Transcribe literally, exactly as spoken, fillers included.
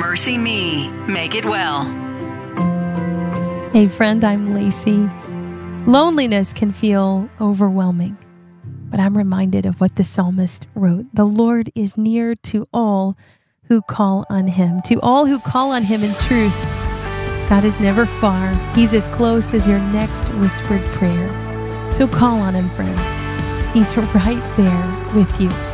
Mercy Me. Make it well. Hey friend, I'm Lacey. Loneliness can feel overwhelming, but I'm reminded of what the psalmist wrote. The Lord is near to all who call on him, to all who call on him in truth. God is never far. He's as close as your next whispered prayer. So call on him, friend. He's right there with you.